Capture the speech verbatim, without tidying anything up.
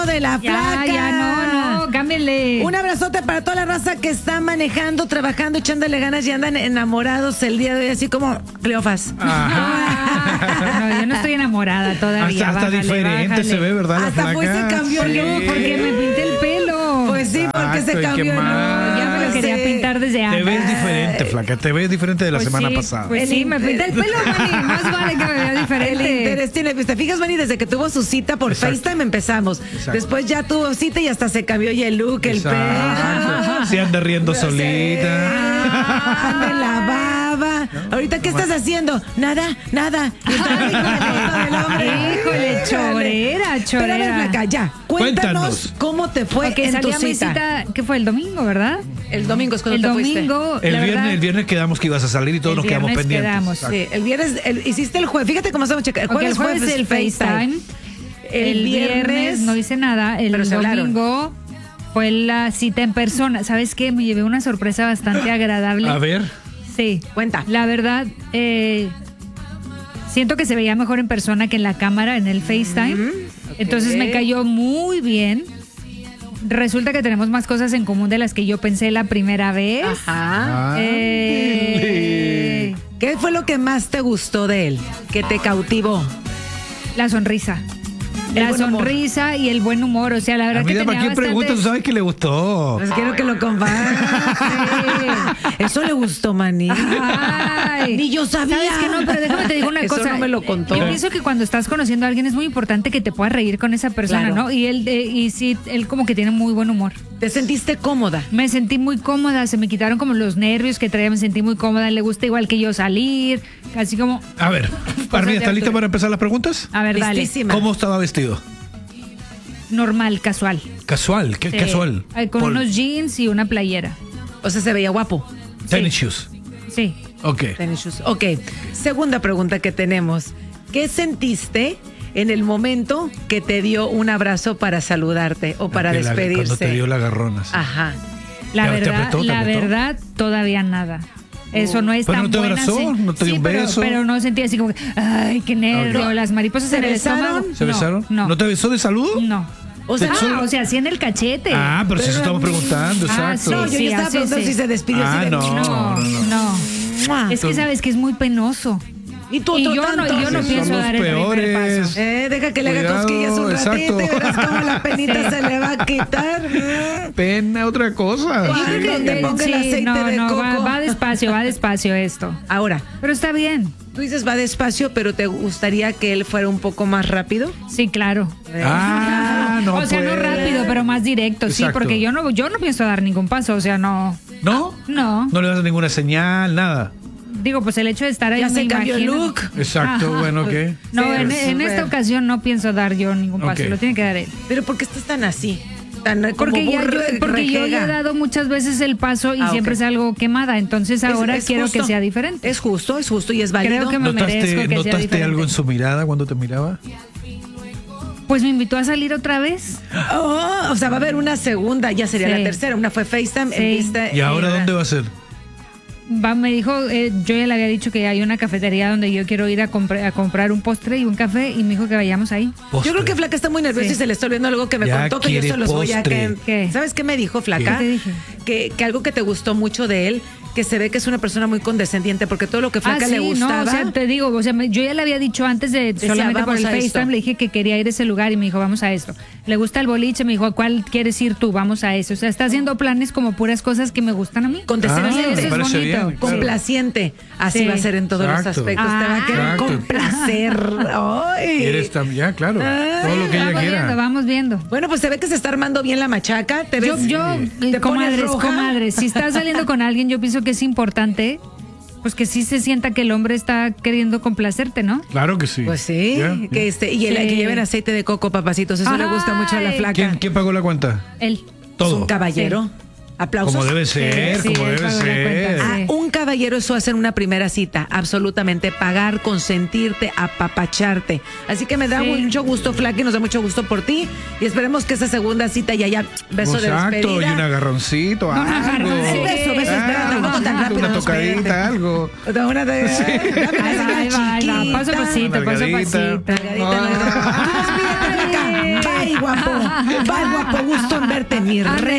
de la Ya, flaca. ya, no, no, cámbienle. Un abrazote para toda la raza que está manejando, trabajando, echándole ganas y andan enamorados el día de hoy, así como Cleofas. Ah, no, yo no estoy enamorada todavía. Hasta, hasta bájale, diferente bájale. se ve, ¿verdad? La Hasta flaca. pues se cambió el look, Porque me pinté el pelo. Pues sí, porque Exacto, se y cambió qué el look. mal. Ya me lo quería Sí. pintar desde Te antes. ves diferente, flaca. Te ves diferente de la Pues semana sí, pasada. Pues El sí, me pinté el pelo, Manny. Más vale que me vea El diferente. interés tiene, ¿te fijas, Manny? Desde que tuvo su cita por Exacto. FaceTime empezamos. Exacto. Después ya tuvo cita y hasta se cambió ya el look, el pelo. Exacto. Se anda riendo solita. Anda en la baba. Ahorita, ¿qué estás haciendo? Nada, nada. Y entra ahí con la foto del hombre. Híjole, chorera, Pero a ver, chorera. Flaca, ya. Cuéntanos, Cuéntanos. cómo te fue Ok, en tu salí a mi cita. cita, ¿qué fue? El domingo, ¿verdad? El domingo es cuando El te fuiste. domingo, El la viernes, verdad, el viernes quedamos que ibas a salir y todos El nos quedamos viernes pendientes. quedamos. Exacto. Sí, el viernes el- hiciste el jueves. Fíjate cómo estamos checando. El ok, jueves, el jueves fue el FaceTime. El, El viernes, viernes no hice nada. El Pero se hablaron. domingo fue la cita en persona. ¿Sabes qué? Me llevé una sorpresa bastante agradable. A ver. Sí. Cuenta. La verdad, eh, siento que se veía mejor en persona que en la cámara, en el FaceTime. ok. Entonces me cayó muy bien. Resulta que tenemos más cosas en común de las que yo pensé la primera vez. Ajá. Ah, Eh, ¿Qué fue lo que más te gustó de él? Que te cautivó. la sonrisa. El La buen humor. sonrisa y el buen humor. O sea, la verdad A mí, que ¿para tenía qué preguntas? Tú bastante... sabes que le gustó. Pues quiero que lo compartas. Eso le gustó, Manny. Ay. Ni yo sabía. ¿Sabes qué? No, pero déjame te digo una Eso cosa. no me lo contó. Yo pienso que cuando estás conociendo a alguien es muy importante que te puedas reír con esa persona, Claro. ¿no? Y él, eh, y sí, él como que tiene muy buen humor. ¿Te sentiste cómoda? Me sentí muy cómoda, se me quitaron como los nervios que traía, me sentí muy cómoda. Le gusta igual que yo salir, así como, A ver, Armin, de ¿estás lista altura. para empezar las preguntas? a ver, dale. Listísima. ¿Cómo estaba vestido? Normal, casual. Casual, ¿qué Sí. casual? Ay, con Por- unos jeans y una playera. O sea, se veía guapo. Tennis shoes. Sí. Ok. Tennis shoes. Ok. Segunda pregunta que tenemos. ¿Qué sentiste en el momento que te dio un abrazo para saludarte o para Que la- despedirse? Cuando te dio la garrona. sí. Ajá. La ¿Te- te verdad, apretó, te la apretó? verdad, todavía nada. Eso no es ¿Pero tan no te buena, abrazó? sí. ¿No te dio Sí, un pero- beso? Pero, no sentí así como, que, ay, qué nervio, Ok. las mariposas ¿Se en el besaron? estómago. ¿Se No, besaron? No. te besó de saludo? No. O sea, Ah, o sea, sí en el cachete. Ah, pero, si Pero- eso estamos preguntando, Ah, exacto. no, yo sí, ya estaba así, preguntando sí. si se despidió Ah, así de no. mí. No, no. ¡Mua! Es que sabes que es muy penoso. Y tú y otro yo no, tanto. yo no Sí, pienso son los dar el primer peores. paso. Eh, deja que le haga Cuidado, cosquillas un ratito exacto. y verás cómo la penita Sí. se le va a quitar. Pena, otra cosa. Yo Sí. creo que te ponga el aceite no, de no, va, coco. va despacio, va despacio esto. Ahora, Pero está bien. tú dices va despacio, pero ¿te gustaría que él fuera un poco más rápido? Sí, claro. Ah, no o sea, no pues. rápido, pero más directo, sí, Exacto. porque yo no, yo no pienso dar ningún paso, o sea, no, ¿No? no. No le das ninguna señal, nada. Digo, pues el hecho de estar ahí Ya me se cambió el imagino- look. Exacto, Ajá. bueno, ¿qué? No, Sí, en, pues, en esta bueno. ocasión no pienso dar yo ningún paso, Ok. lo tiene que dar él. Pero ¿por qué estás tan así? Tan eh, como Porque, ya burro yo, de porque yo ya he rejega. dado muchas veces el paso y Ah, siempre ok. salgo quemada, entonces Es- ahora es quiero justo. que sea diferente. Es justo, es justo y es válido. Creo que me merezco ¿Notaste, que sea ¿notaste diferente. algo en su mirada cuando te miraba? Pues me invitó a salir otra vez. Oh, o sea, va a haber una segunda, ya sería Sí. la tercera. Una fue FaceTime, Sí. en vista- ¿Y ahora eh, dónde va a ser? Va, me dijo, eh, yo ya le había dicho que hay una cafetería donde yo quiero ir a, comprar a comprar un postre y un café y me dijo que vayamos ahí. Yo creo que Flaca está muy nerviosa Sí. y se le está olvidando algo que me Ya contó que yo quiere se los voy a postre. que, ¿Qué? ¿Sabes qué me dijo Flaca? ¿Qué te dije? Que, que algo que te gustó mucho de él, que se ve que es una persona muy condescendiente, porque todo lo que Flaca ah, le sí, gustaba. no, o sea, te digo, o sea, me- yo ya le había dicho antes de Decía, solamente por "Vamos el a esto". FaceTime, le dije que quería ir a ese lugar y me dijo, vamos a esto. Le gusta el boliche, me dijo, ¿a cuál quieres ir tú? Vamos a eso. O sea, está haciendo planes como puras cosas que me gustan a mí. Condescendiente, Ah, eso me es parece bonito. bien, claro. complaciente. Así Sí. va a ser en todos Exacto. los aspectos. Te va a querer Ah. Exacto. complacer. Ay. ¿Quieres también? Ya, claro. Ay, Todo lo que ella vamos quiera. viendo, vamos viendo. Bueno, pues se ve que se está armando bien la machaca. Te Yo, ves, yo, te eh, pones comadres, roja. comadres, si estás saliendo con alguien, yo pienso que es importante, pues que sí se sienta que el hombre está queriendo complacerte, ¿no? Claro que sí. Pues sí, Ya, ya. que este y el, Sí. que lleven aceite de coco, papacitos, eso le gusta mucho a la Ay. flaca. ¿Quién, quién pagó la cuenta? Él. Es Todo. un caballero. Aplausos. Como debe ser, Sí, como él debe pagó la ser. cuenta. Ah, Sí. un caballero eso hace en una primera cita, absolutamente, pagar, consentirte, apapacharte. Así que me da Sí. mucho gusto, Flaca, y nos da mucho gusto por ti. Y esperemos que esa segunda cita ya haya beso de Exacto, despedida. y un agarroncito, un algo. agarroncito. Beso, beso, espera, tampoco tan Ah, rápido, una no, tocadita, espérate. algo. Una de... Dame una Ahí va, señal ahí va, ahí va. chiquita. Paso a pasito, paso a Margarita. pasito. Margarita, Margarita. Tú despídete, Flaca. Bye, guapo. Bye, guapo, gusto en verte, mi rey.